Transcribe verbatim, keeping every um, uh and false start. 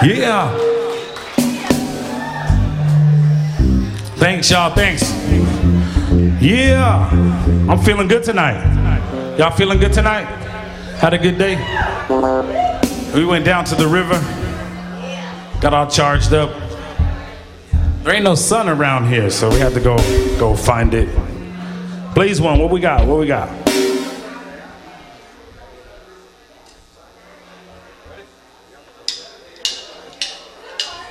Yeah. Thanks, y'all. Thanks. Yeah. I'm feeling good tonight. Y'all feeling good tonight? Had a good day? We went down to the river. Got all charged up. There ain't no sun around here, so we had to go go find it. Blaze one, what we got? What we got?